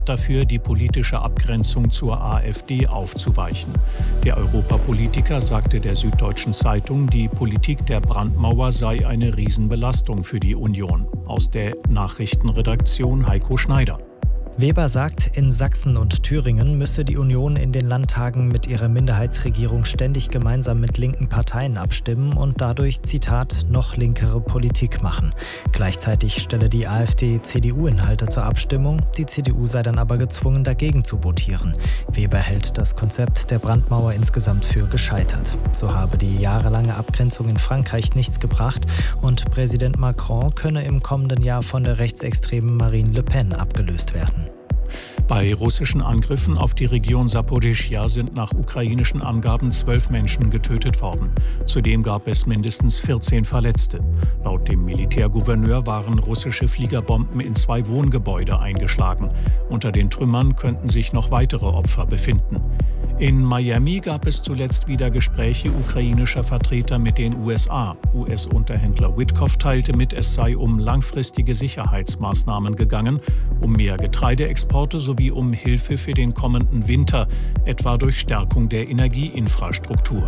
dafür, die politische Abgrenzung zur AfD aufzuweichen. Der Europapolitiker sagte der Süddeutschen Zeitung, die Politik der Brandmauer sei eine Riesenbelastung für die Union. Aus der Nachrichtenredaktion Heiko Schneider. Weber sagt, in Sachsen und Thüringen müsse die Union in den Landtagen mit ihrer Minderheitsregierung ständig gemeinsam mit linken Parteien abstimmen und dadurch, Zitat, noch linkere Politik machen. Gleichzeitig stelle die AfD CDU-Inhalte zur Abstimmung, die CDU sei dann aber gezwungen, dagegen zu votieren. Weber hält das Konzept der Brandmauer insgesamt für gescheitert. So habe die jahrelange Abgrenzung in Frankreich nichts gebracht und Präsident Macron könne im kommenden Jahr von der rechtsextremen Marine Le Pen abgelöst werden. Bei russischen Angriffen auf die Region Saporischschja sind nach ukrainischen Angaben 12 Menschen getötet worden. Zudem gab es mindestens 14 Verletzte. Laut dem Militärgouverneur waren russische Fliegerbomben in 2 Wohngebäude eingeschlagen. Unter den Trümmern könnten sich noch weitere Opfer befinden. In Miami gab es zuletzt wieder Gespräche ukrainischer Vertreter mit den USA. US-Unterhändler Witkoff teilte mit, es sei um langfristige Sicherheitsmaßnahmen gegangen, um mehr Getreideexporte sowie um Hilfe für den kommenden Winter, etwa durch Stärkung der Energieinfrastruktur.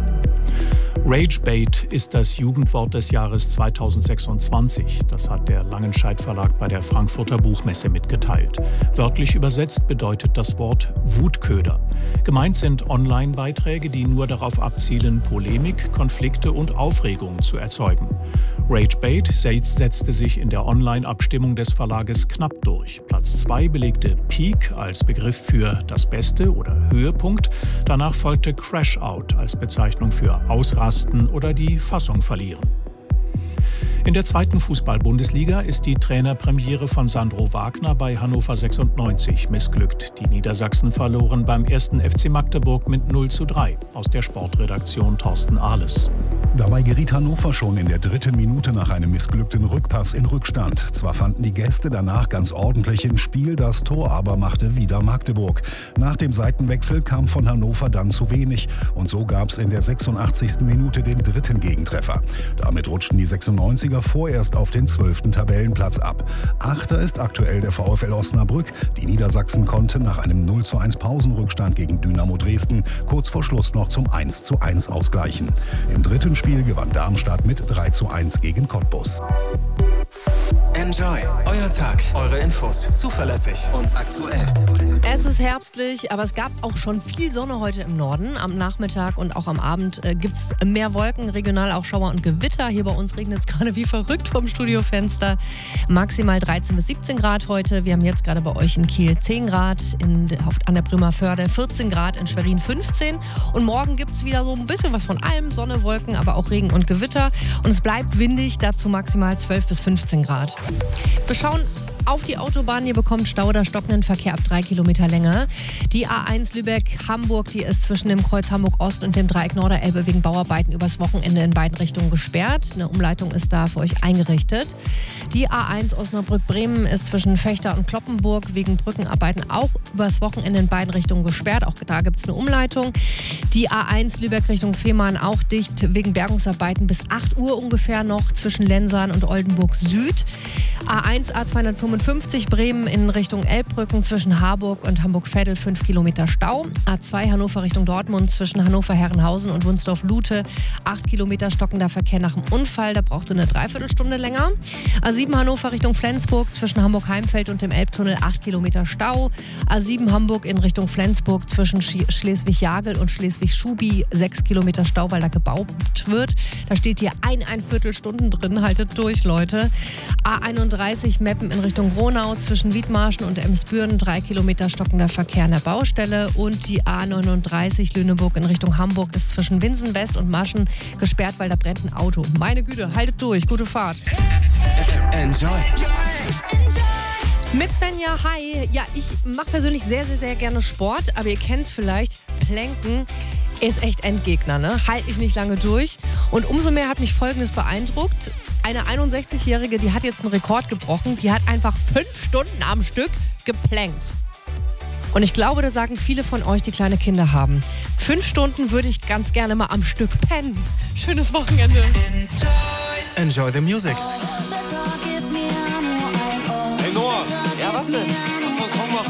Ragebait ist das Jugendwort des Jahres 2026. Das hat der Langenscheidt Verlag bei der Frankfurter Buchmesse mitgeteilt. Wörtlich übersetzt bedeutet das Wort Wutköder. Gemeint sind Online-Beiträge, die nur darauf abzielen, Polemik, Konflikte und Aufregung zu erzeugen. Ragebait setzte sich in der Online-Abstimmung des Verlages knapp durch. Platz 2 belegte Peak als Begriff für das Beste oder Höhepunkt. Danach folgte Crash-Out als Bezeichnung für Ausrasten oder die Fassung verlieren. In der 2. Fußball-Bundesliga ist die Trainerpremiere von Sandro Wagner bei Hannover 96 missglückt. Die Niedersachsen verloren beim 1. FC Magdeburg mit 0:3. Aus der Sportredaktion Thorsten Ahles. Dabei geriet Hannover schon in der 3. Minute nach einem missglückten Rückpass in Rückstand. Zwar fanden die Gäste danach ganz ordentlich ins Spiel, das Tor aber machte wieder Magdeburg. Nach dem Seitenwechsel kam von Hannover dann zu wenig und so gab es in der 86. Minute den 3. Gegentreffer. Damit rutschten die 96er vorerst auf den 12. Tabellenplatz ab. 8. ist aktuell der VfL Osnabrück. Die Niedersachsen konnten nach einem 0:1 Pausenrückstand gegen Dynamo Dresden kurz vor Schluss noch zum 1:1 ausgleichen. Im 3. Spiel gewann Darmstadt mit 3:1 gegen Cottbus. Enjoy, euer Tag, eure Infos, zuverlässig und aktuell. Es ist herbstlich, aber es gab auch schon viel Sonne heute im Norden. Am Nachmittag und auch am Abend gibt es mehr Wolken, regional auch Schauer und Gewitter. Hier bei uns regnet es gerade wie verrückt vom Studiofenster. Maximal 13 bis 17 Grad heute. Wir haben jetzt gerade bei euch in Kiel 10 Grad, an der Bremerförde 14 Grad, in Schwerin 15. Und morgen gibt es wieder so ein bisschen was von allem. Sonne, Wolken, aber auch Regen und Gewitter. Und es bleibt windig, dazu maximal 12 bis 15 Grad. Wir schauen auf die Autobahn. Ihr bekommt Stau oder stockenden Verkehr ab 3 Kilometer länger. Die A1 Lübeck-Hamburg, die ist zwischen dem Kreuz Hamburg-Ost und dem Dreieck Norderelbe wegen Bauarbeiten übers Wochenende in beiden Richtungen gesperrt. Eine Umleitung ist da für euch eingerichtet. Die A1 Osnabrück-Bremen ist zwischen Vechta und Kloppenburg wegen Brückenarbeiten auch übers Wochenende in beiden Richtungen gesperrt. Auch da gibt es eine Umleitung. Die A1 Lübeck Richtung Fehmarn auch dicht wegen Bergungsarbeiten bis 8 Uhr ungefähr noch zwischen Lensahn und Oldenburg Süd. A1 A255 Bremen in Richtung Elbbrücken zwischen Harburg und Hamburg-Veddel 5 Kilometer Stau. A2 Hannover Richtung Dortmund zwischen Hannover-Herrenhausen und Wunsdorf-Lute 8 Kilometer stockender Verkehr nach dem Unfall. Da braucht ihr eine Dreiviertelstunde länger. A7 Hannover Richtung Flensburg zwischen Hamburg-Heimfeld und dem Elbtunnel 8 Kilometer Stau. A7 Hamburg in Richtung Flensburg zwischen Schleswig-Jagel und Schleswig-Schubi 6 Kilometer Stau, weil da gebaut wird. Da steht hier ein Viertelstunden drin. Haltet durch, Leute. A31 Meppen in Richtung Gronau zwischen Wiedmarschen und Emsbüren 3 Kilometer stockender Verkehr an der Baustelle. Und die A39 Lüneburg in Richtung Hamburg ist zwischen Winsen West und Maschen gesperrt, weil da brennt ein Auto. Meine Güte, haltet durch. Gute Fahrt. Enjoy. Mit Svenja, hi. Ja, ich mache persönlich sehr, sehr, sehr gerne Sport, aber ihr kennt es vielleicht, Planken ist echt Endgegner, ne? Halte ich nicht lange durch. Und umso mehr hat mich Folgendes beeindruckt. Eine 61-Jährige, die hat jetzt einen Rekord gebrochen. Die hat einfach 5 Stunden am Stück geplankt. Und ich glaube, da sagen viele von euch, die kleine Kinder haben. 5 Stunden würde ich ganz gerne mal am Stück pennen. Schönes Wochenende. Enjoy the music. Hey Noah. Ja, was denn?